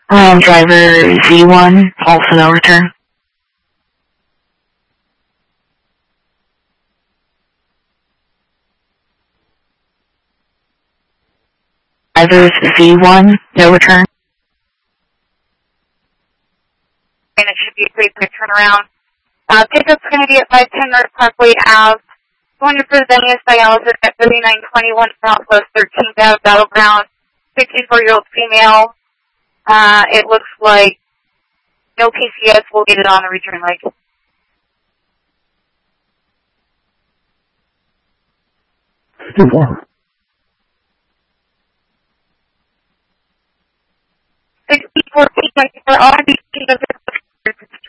Driver Z1, also no return. Driver Z1, no return. And it should be a pretty quick turnaround. Pickup's going to be at 510 North Parkway Ave. Going to Fresenius dialysis at 3921 Southwest 13th Ave, Battleground. 64-year-old female. It looks like no PCS. We'll get it on the return leg. Wow. 64 feet, 24 RBC,